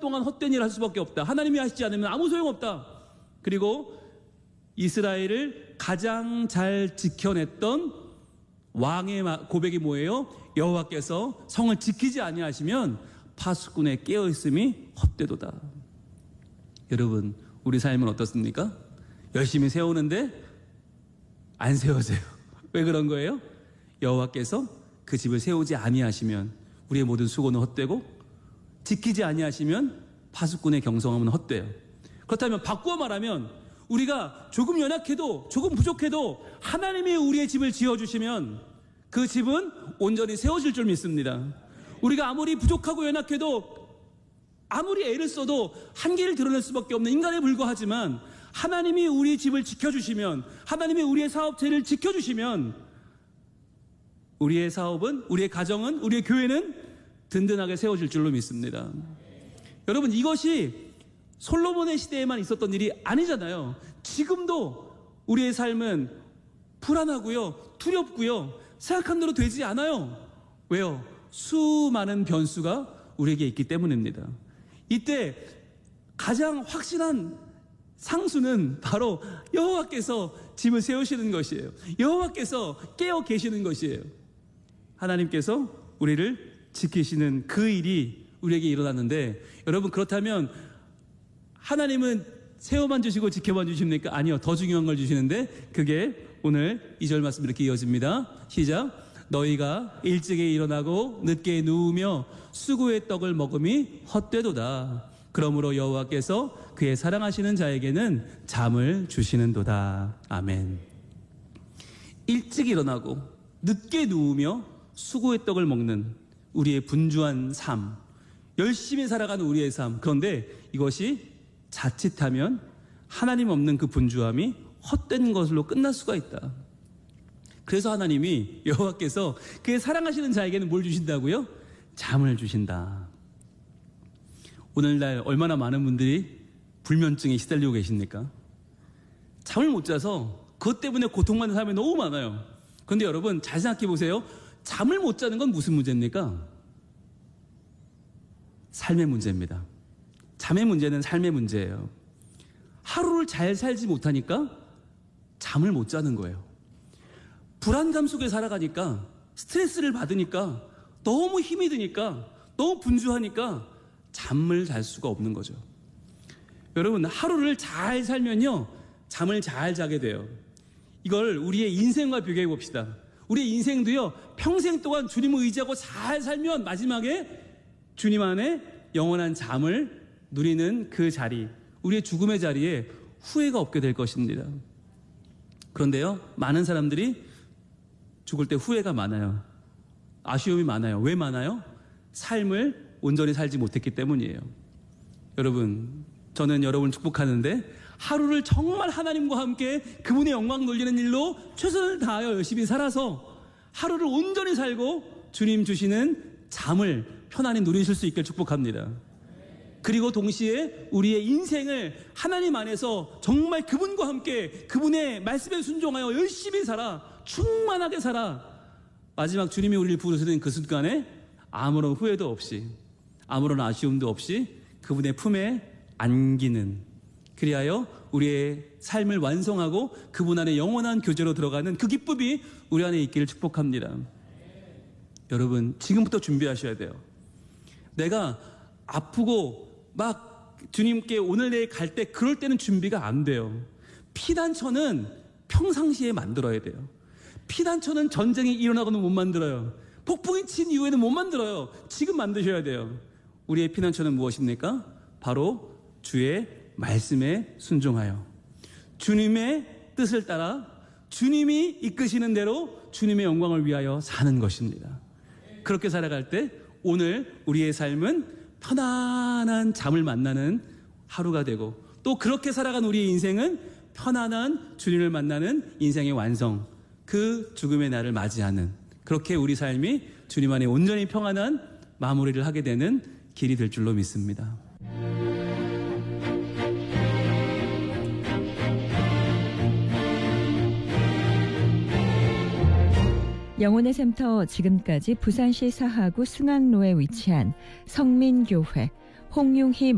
동안 헛된 일을 할 수밖에 없다. 하나님이 하시지 않으면 아무 소용없다. 그리고 이스라엘을 가장 잘 지켜냈던 왕의 고백이 뭐예요? 여호와께서 성을 지키지 아니하시면 파수꾼의 깨어있음이 헛되도다. 여러분, 우리 삶은 어떻습니까? 열심히 세우는데 안 세워져요. 왜 그런 거예요? 여호와께서 그 집을 세우지 아니하시면 우리의 모든 수고는 헛되고, 지키지 아니하시면 파수꾼의 경성함은 헛돼요. 그렇다면 바꾸어 말하면 우리가 조금 연약해도, 조금 부족해도 하나님이 우리의 집을 지어주시면 그 집은 온전히 세워질 줄 믿습니다. 우리가 아무리 부족하고 연약해도, 아무리 애를 써도 한계를 드러낼 수밖에 없는 인간에 불과하지만 하나님이 우리 집을 지켜주시면, 하나님이 우리의 사업체를 지켜주시면 우리의 사업은, 우리의 가정은, 우리의 교회는 든든하게 세워질 줄로 믿습니다. 여러분, 이것이 솔로몬의 시대에만 있었던 일이 아니잖아요. 지금도 우리의 삶은 불안하고요, 두렵고요, 생각한 대로 되지 않아요. 왜요? 수많은 변수가 우리에게 있기 때문입니다. 이때 가장 확실한 상수는 바로 여호와께서 집을 세우시는 것이에요. 여호와께서 깨어 계시는 것이에요. 하나님께서 우리를 지키시는 그 일이 우리에게 일어났는데, 여러분, 그렇다면 하나님은 세워만 주시고 지켜만 주십니까? 아니요, 더 중요한 걸 주시는데, 그게 오늘 2절 말씀 이렇게 이어집니다. 시작. 너희가 일찍이 일어나고 늦게 누우며 수고의 떡을 먹음이 헛되도다. 그러므로 여호와께서 그의 사랑하시는 자에게는 잠을 주시는도다. 아멘. 일찍 일어나고 늦게 누우며 수고의 떡을 먹는 우리의 분주한 삶, 열심히 살아가는 우리의 삶. 그런데 이것이 자칫하면 하나님 없는 그 분주함이 헛된 것으로 끝날 수가 있다. 그래서 하나님이, 여호와께서 그의 사랑하시는 자에게는 뭘 주신다고요? 잠을 주신다. 오늘날 얼마나 많은 분들이 불면증에 시달리고 계십니까? 잠을 못 자서 그것 때문에 고통받는 사람이 너무 많아요. 그런데 여러분, 잘 생각해 보세요. 잠을 못 자는 건 무슨 문제입니까? 삶의 문제입니다. 잠의 문제는 삶의 문제예요. 하루를 잘 살지 못하니까 잠을 못 자는 거예요. 불안감 속에 살아가니까, 스트레스를 받으니까, 너무 힘이 드니까, 너무 분주하니까 잠을 잘 수가 없는 거죠. 여러분, 하루를 잘 살면요, 잠을 잘 자게 돼요. 이걸 우리의 인생과 비교해 봅시다. 우리의 인생도요, 평생 동안 주님을 의지하고 잘 살면 마지막에 주님 안에 영원한 잠을 누리는 그 자리, 우리의 죽음의 자리에 후회가 없게 될 것입니다. 그런데요, 많은 사람들이 죽을 때 후회가 많아요. 아쉬움이 많아요. 왜 많아요? 삶을 온전히 살지 못했기 때문이에요. 여러분, 저는 여러분을 축복하는데, 하루를 정말 하나님과 함께 그분의 영광 돌리는 일로 최선을 다하여 열심히 살아서 하루를 온전히 살고 주님 주시는 잠을 편안히 누리실 수 있길 축복합니다. 그리고 동시에 우리의 인생을 하나님 안에서 정말 그분과 함께 그분의 말씀에 순종하여 열심히 살아, 충만하게 살아, 마지막 주님이 우리를 부르시는 그 순간에 아무런 후회도 없이, 아무런 아쉬움도 없이 그분의 품에 안기는, 그리하여 우리의 삶을 완성하고 그분 안에 영원한 교제로 들어가는 그 기쁨이 우리 안에 있기를 축복합니다. 여러분, 지금부터 준비하셔야 돼요. 내가 아프고 막 주님께 오늘 내일 갈 때, 그럴 때는 준비가 안 돼요. 피난처는 평상시에 만들어야 돼요. 피난처는 전쟁이 일어나고는 못 만들어요. 폭풍이 친 이후에는 못 만들어요. 지금 만드셔야 돼요. 우리의 피난처는 무엇입니까? 바로 주의 말씀에 순종하여 주님의 뜻을 따라 주님이 이끄시는 대로 주님의 영광을 위하여 사는 것입니다. 그렇게 살아갈 때 오늘 우리의 삶은 편안한 잠을 만나는 하루가 되고, 또 그렇게 살아간 우리의 인생은 편안한 주님을 만나는 인생의 완성, 그 죽음의 날을 맞이하는, 그렇게 우리 삶이 주님 안에 온전히 평안한 마무리를 하게 되는 길이 될 줄로 믿습니다. 영혼의 샘터, 지금까지 부산시 사하구 승학로에 위치한 성민교회 홍용희